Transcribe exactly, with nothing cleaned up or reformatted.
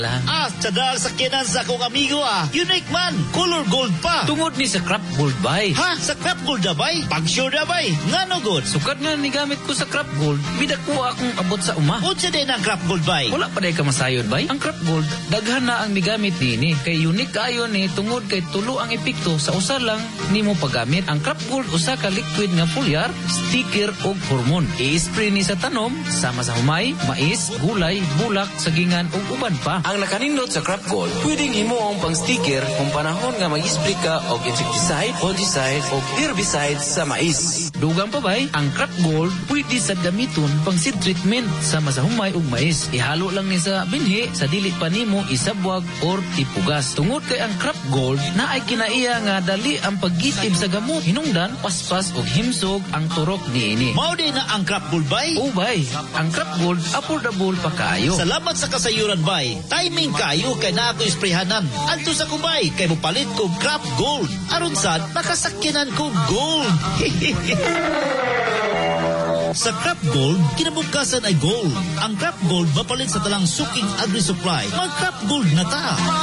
lang. Ah, tsadal sa kinan sa akong amigo ah. Unique man, color gold pa. Tungod ni sa Crop Gold bay. Ha? Sa crap gold na bay? Pag sure na bay? Nga no good? Sukad nga ni gamit ko sa Crop Gold, bidak ko akong abot sa uma. Unsa din ang crap gold bay? Wala pa day ka masayod bay. Ang Crop Gold, daghan na ang migamit nini. Kay unique kaayo ni tungod kay tulo ang epekto sa usa lang nimo paggamit. Ang Crop Gold usa ka liquid nga foliar, sticker ug hormone. I-spray ni sa tanom sama sa humay, mais, gulay, bulak, sagingan ug uban pa. Ang nakanindot sa Crop Gold, pwedeng himuong pang sticker kung panahon nga mag-spray ka og insecticide, fungicide o herbicide sa mais. Dugang pa bay, ang Crop Gold pwede sa gamiton pang seed treatment sama sa humay ug mais. Ihalo lang ni sa binhi sa dili pa nimo isabwag or tipugas. Tungod kay ang Crop Gold na ay kinaiya nga dali ang paggitib sa gamot, hinungdan, paspas ug himsog ang turok niini. Mao din na ang crap gold bay? Ubay, ang Crop Gold affordable pa kaayo. Salamat sa kasayuran bay. Timing kayo kay na ako isprehanan. Adto sa kubay kay mupalit ko crap gold. Aron sad makasakyanan ko gold. Sa Crop Gold, kinabukasan ay gold. Ang Crop Gold mapalit sa talang suking agri-supply. Mag-Crop Gold na ta.